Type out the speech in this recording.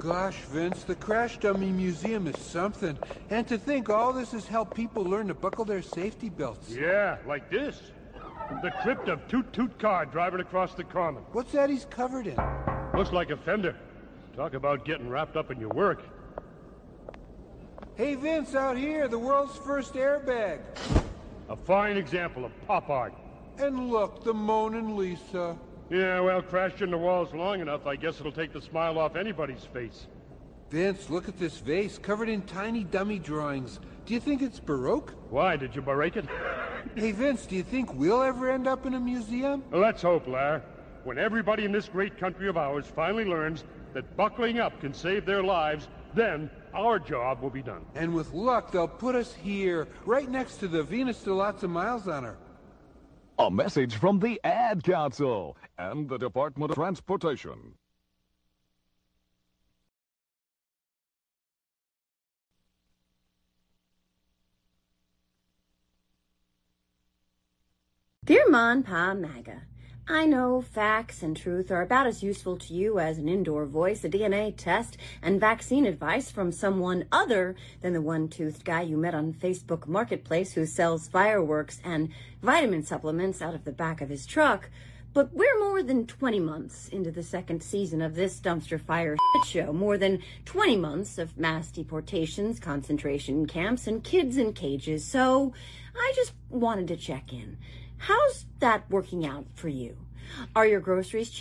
Gosh, Vince, the Crash Dummy Museum is something. And to think all this has helped people learn to buckle their safety belts. Yeah, like this. The crypt of Toot Toot car driving across the common. What's that he's covered in? Looks like a fender. Talk about getting wrapped up in your work. Hey, Vince, out here, the world's first airbag. A fine example of pop art. And look, the Mona Lisa. Yeah, well, crashed in the walls long enough, I guess it'll take the smile off anybody's face. Vince, look at this vase, covered in tiny dummy drawings. Do you think it's Baroque? Why, did you break it? Hey, Vince, do you think we'll ever end up in a museum? Let's hope, Lar. When everybody in this great country of ours finally learns that buckling up can save their lives, then our job will be done. And with luck, they'll put us here, right next to the Venus de Lots of Miles on her. A message from the Ad Council and the Department of Transportation. Dear Mon Pa MAGA, I know facts and truth are about as useful to you as an indoor voice, a DNA test, and vaccine advice from someone other than the one-toothed guy you met on Facebook Marketplace who sells fireworks and vitamin supplements out of the back of his truck. But we're more than 20 months into the second season of this dumpster fire shit show, more than 20 months of mass deportations, concentration camps, and kids in cages. So I just wanted to check in. How's that working out for you? Are your groceries cheap?